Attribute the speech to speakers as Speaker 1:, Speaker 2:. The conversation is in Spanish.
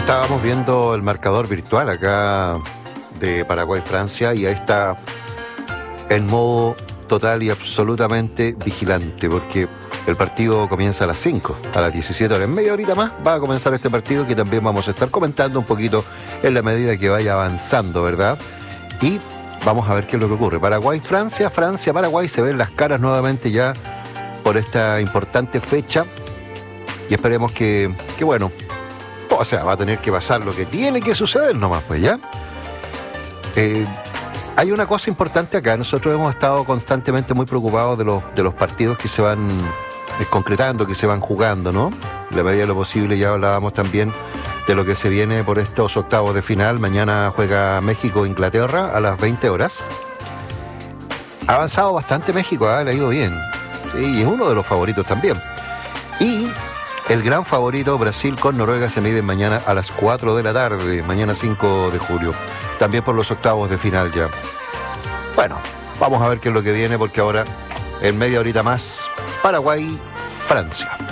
Speaker 1: Estábamos viendo el marcador virtual acá de Paraguay-Francia y ahí está en modo total y absolutamente vigilante, porque el partido comienza a las 5, a las 17 horas. En media horita más va a comenzar este partido que también vamos a estar comentando un poquito en la medida que vaya avanzando, ¿verdad? Y vamos a ver qué es lo que ocurre. Paraguay-Francia, Francia-Paraguay, se ven las caras nuevamente ya por esta importante fecha y esperemos que bueno, o sea, va a tener que pasar lo que tiene que suceder nomás, pues ya. Hay una cosa importante acá. Nosotros hemos estado constantemente muy preocupados de los partidos que se van concretando, que se van jugando, ¿no? En la medida de lo posible. Ya hablábamos también de lo que se viene por estos octavos de final. Mañana juega México-Inglaterra a las 20 horas. Ha avanzado bastante México, le ha ido bien. Sí, y es uno de los favoritos también. Y el gran favorito, Brasil con Noruega, se miden mañana a las 4 de la tarde, mañana 5 de julio. También por los octavos de final ya. Bueno, vamos a ver qué es lo que viene, porque ahora, en media horita más, Paraguay, Francia.